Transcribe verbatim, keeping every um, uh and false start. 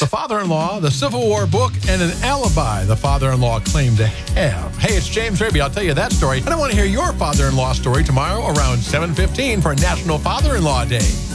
The father-in-law, the Civil War book, and an alibi the father-in-law claimed to have. Hey, it's James Raby. I'll tell you that story. And I want to hear your father-in-law story tomorrow around seven fifteen for National Father-in-Law Day.